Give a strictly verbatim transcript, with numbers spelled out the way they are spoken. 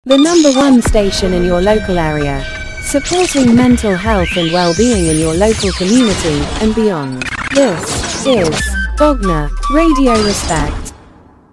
the number one station in your local area, supporting mental health and well-being in your local community and beyond. This is Bogner Radio Respect.